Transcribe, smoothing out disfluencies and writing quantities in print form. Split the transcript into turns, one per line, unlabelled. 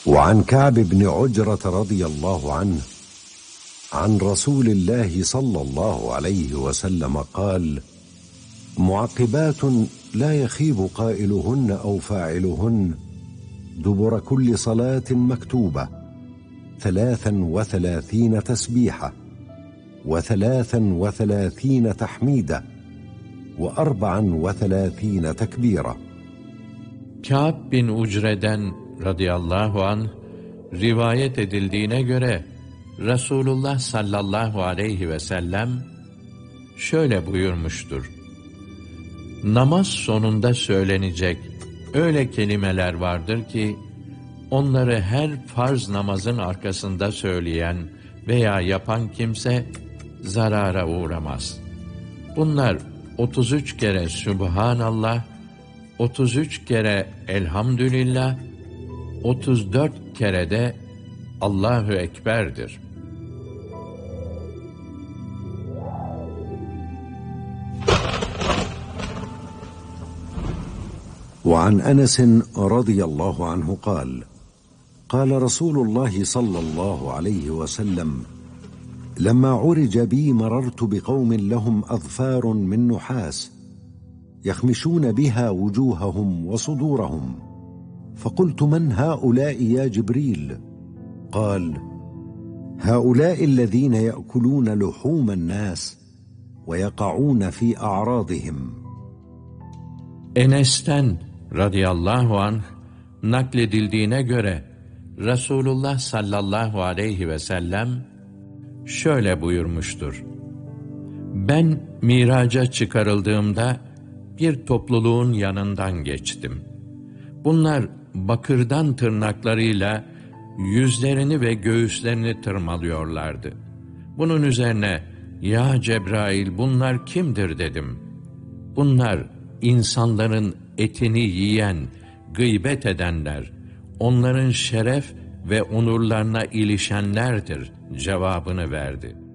وعن كعب بن عجرة رضي الله عنه عن رسول الله صلى الله عليه وسلم قال: معقبات لا يخيب قائلهن أو فاعلهن دبر كل صلاة مكتوبة 33 تسبيحة 33 تحميدة 34 tekbira.
Kâb bin Ucre'den radıyallahu anh rivayet edildiğine göre Resulullah sallallahu aleyhi ve sellem şöyle buyurmuştur: namaz sonunda söylenecek öyle kelimeler vardır ki onları her farz namazın arkasında söyleyen veya yapan kimse zarara uğramaz. Bunlar 33 kere Sübhanallah, 33 kere Elhamdülillah, 34 kere de Allahu Ekber'dir.
وعن أنس رضي الله عنه قال: قال رسول الله صلى الله عليه وسلم: لما عرج بي مررت بقوم لهم أظفار من نحاس يخمشون بها وجوههم وصدورهم، فقلت: من هؤلاء يا جبريل؟ قال: هؤلاء الذين يأكلون لحوم الناس ويقعون في أعراضهم.
Enes'ten radıyallahu anh nakledildiğine göre Resulullah sallallahu aleyhi ve sellem şöyle buyurmuştur: ben miraca çıkarıldığımda bir topluluğun yanından geçtim. Bunlar bakırdan tırnaklarıyla yüzlerini ve göğüslerini tırmalıyorlardı. Bunun üzerine ya Cebrail, bunlar kimdir dedim. Bunlar insanların etini yiyen, gıybet edenler, onların şeref ve onurlarına ilişenlerdir cevabını verdi.